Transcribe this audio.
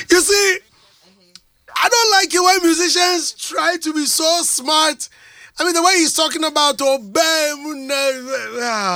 You see, I don't like it when musicians try to be so smart. I mean, the way he's talking about obey.